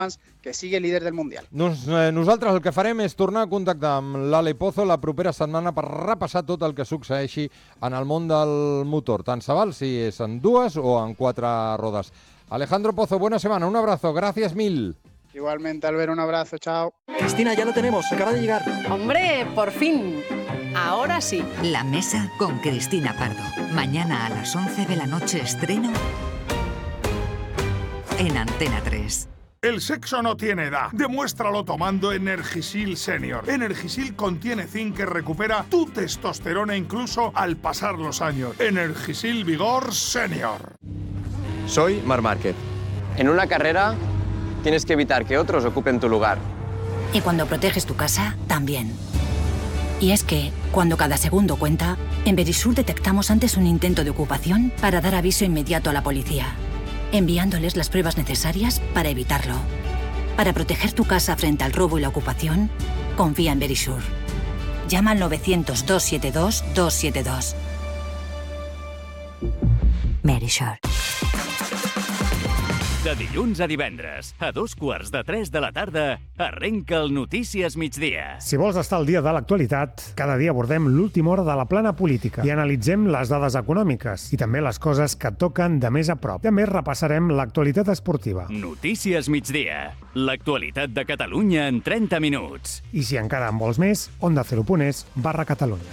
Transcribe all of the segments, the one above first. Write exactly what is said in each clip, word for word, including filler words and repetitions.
que sigue líder del Mundial. Doncs eh, nosaltres el que farem és tornar a contactar amb l'Ale Pozo la propera setmana per repassar tot el que succeeixi en el món del motor, tant se val si és en dues o en quatre rodes. Alejandro Pozo, buena semana, un abrazo, gracias mil. Igualmente, Albert, un abrazo, chao. Cristina, ya lo tenemos, acaba de llegar. ¡Hombre, por fin! Ahora sí. La Mesa con Cristina Pardo. Mañana a las once de la noche estreno en Antena tres. El sexo no tiene edad. Demuéstralo tomando Energisil Senior. Energisil contiene zinc que recupera tu testosterona incluso al pasar los años. Energisil Vigor Senior. Soy Marc Márquez. En una carrera tienes que evitar que otros ocupen tu lugar. Y cuando proteges tu casa, también. Y es que, cuando cada segundo cuenta, en Verisur detectamos antes un intento de ocupación para dar aviso inmediato a la policía, enviándoles las pruebas necesarias para evitarlo. Para proteger tu casa frente al robo y la ocupación, confía en Verisur. Llama al novecientos, dos siete dos, dos siete dos. Verisur. De dilluns a divendres, a dos quarts de tres de la tarda, arrenca el Notícies Migdia. Si vols estar al dia de l'actualitat, cada dia abordem l'última hora de la plana política i analitzem les dades econòmiques i també les coses que toquen de més a prop. També repassarem l'actualitat esportiva. Notícies Migdia, l'actualitat de Catalunya en trenta minuts. I si encara en vols més, onda cero punt es barra Catalunya.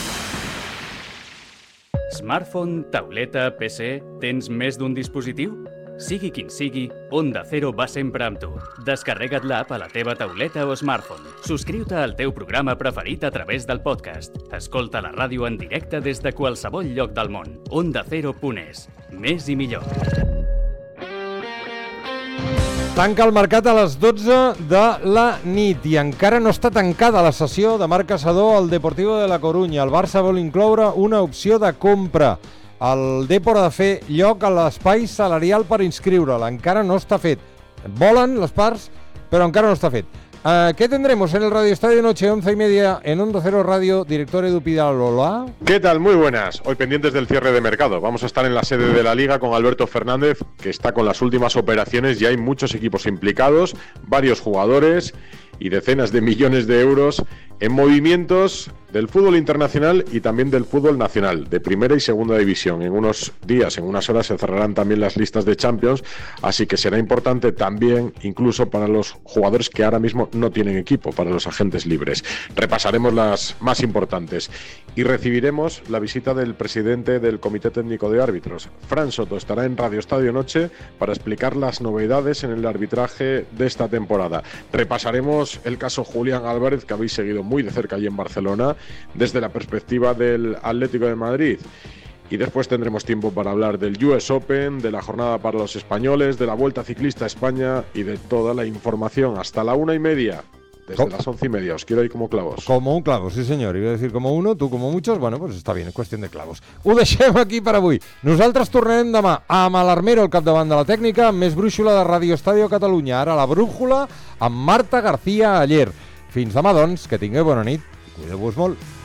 Smartphone, tauleta, P C, tens més d'un dispositiu? Sigui quin sigui, Onda Cero va sempre amb tu. Descarrega't l'app a la teva tauleta o smartphone. Subscriu-te al teu programa preferit a través del podcast. Escolta la ràdio en directe des de qualsevol lloc del món. Onda Cero punt es. Més i millor. Tanca el mercat a les dotze de la nit i encara no està tancada la sessió de Marc Caçador al Deportivo de la Corunya. El Barça vol incloure una opció de compra. El Depor ha de fer lloc a l'espai salarial per inscriure'l. Encara no està fet. Volen les parts, però encara no està fet. Uh, ¿Qué tendremos en el Radio Estadio Noche, once y media, en Onda Cero Radio, director Edu Pidal-Lola? ¿Qué tal? Muy buenas. Hoy pendientes del cierre de mercado. Vamos a estar en la sede de la Liga con Alberto Fernández, que está con las últimas operaciones. Ya hay muchos equipos implicados, varios jugadores y decenas de millones de euros en movimientos del fútbol internacional y también del fútbol nacional, de primera y segunda división. En unos días, en unas horas, se cerrarán también las listas de Champions, así que será importante también, incluso para los jugadores que ahora mismo no tienen equipo, para los agentes libres. Repasaremos las más importantes y recibiremos la visita del presidente del Comité Técnico de Árbitros. Fran Soto estará en Radio Estadio Noche para explicar las novedades en el arbitraje de esta temporada. Repasaremos el caso Julián Álvarez, que habéis seguido muy de cerca allí en Barcelona, desde la perspectiva del Atlético de Madrid. Y después tendremos tiempo para hablar del U S Open, de la jornada para los españoles, de la Vuelta Ciclista a España y de toda la información hasta la una y media. Desde ¿Cómo? Las once y media, os quiero ir como clavos. Como un clavo, sí senyor. Iba a decir como uno, tu como muchos. Bueno, pues està bien, és qüestió de clavos. Ho deixem aquí per avui. Nosaltres tornarem demà amb l'Armero al capdavant de la tècnica, amb més brúixola de Radio Estadio Catalunya. Ara la brújula amb Marta García Aller. Fins demà, doncs, que tingueu bona nit. Cuideu-vos molt.